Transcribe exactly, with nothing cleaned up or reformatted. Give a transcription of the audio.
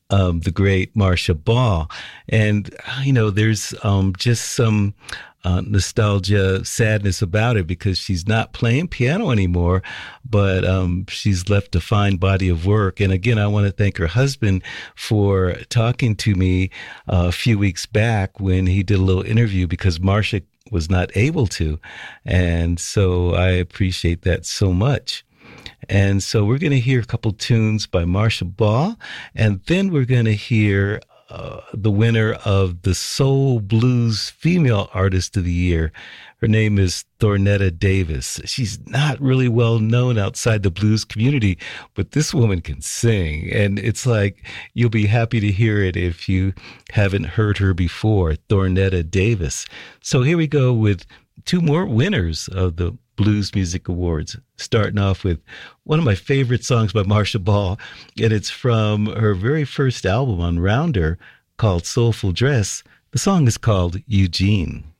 um, the great Marcia Ball. And, you know, there's um, just some uh, nostalgia, sadness about it because she's not playing piano anymore, but um, she's left a fine body of work. And again, I want to thank her husband for talking to me uh, a few weeks back when he did a little interview because Marcia was not able to. And so I appreciate that so much. And so we're going to hear a couple tunes by Marcia Ball, and then we're going to hear uh, the winner of the Soul Blues Female Artist of the Year. Her name is Thornetta Davis. She's not really well known outside the blues community, but this woman can sing. And it's like, you'll be happy to hear it if you haven't heard her before, Thornetta Davis. So here we go with two more winners of the Blues Music Awards, starting off with one of my favorite songs by Marcia Ball, and it's from her very first album on Rounder called Soulful Dress. The song is called Eugene.